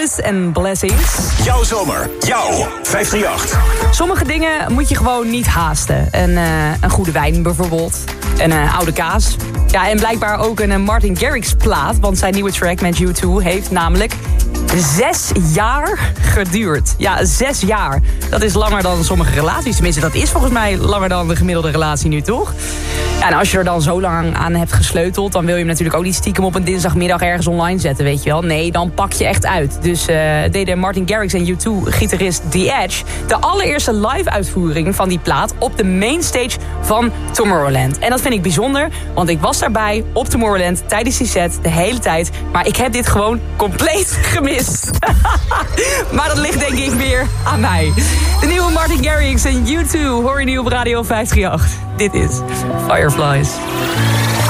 Harris en Blessings. Jouw zomer, jouw 538. Sommige dingen moet je gewoon niet haasten. Een goede wijn bijvoorbeeld. Een oude kaas. Ja, en blijkbaar ook een Martin Garrix plaat. Want zijn nieuwe track met U2 heeft namelijk 6 jaar geduurd. Ja, 6 jaar. Dat is langer dan sommige relaties. Tenminste, dat is volgens mij langer dan de gemiddelde relatie nu, toch? Ja, en als je er dan zo lang aan hebt gesleuteld... dan wil je hem natuurlijk ook niet stiekem op een dinsdagmiddag ergens online zetten, weet je wel. Nee, dan pak je echt uit. Dus deden Martin Garrix en U2-gitarist The Edge... de allereerste live-uitvoering van die plaat op de mainstage van Tomorrowland. En dat vind ik bijzonder, want ik was daarbij op Tomorrowland tijdens die set de hele tijd. Maar ik heb dit gewoon compleet gemist. Maar dat ligt denk ik weer aan mij. De nieuwe Martin Garrix en U2 hoor je nu op Radio 538. Dit is Fireflies.